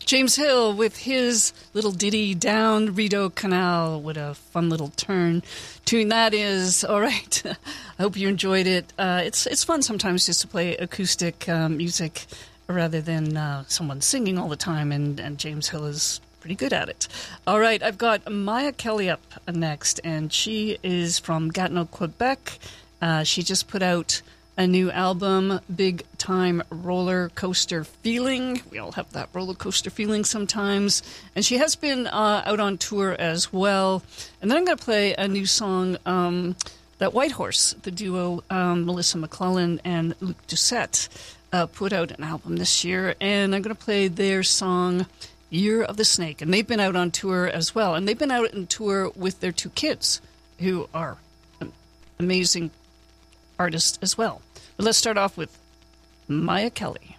James Hill with his little ditty Down Rideau Canal. What a fun little tune that is. All right. I hope you enjoyed it. It's fun sometimes just to play acoustic music rather than someone singing all the time, and James Hill is pretty good at it. All right, I've got Maya Kelly up next, and she is from Gatineau, Quebec. She just put out a new album, Big Time Roller Coaster Feeling. We all have that roller coaster feeling sometimes. And she has been out on tour as well. And then I'm going to play a new song, that Whitehorse, the duo Melissa McClellan and Luc Doucette, put out an album this year. And I'm going to play their song, Year of the Snake. And they've been out on tour as well. And they've been out on tour with their two kids, who are amazing artists as well. But let's start off with Maya Kelly.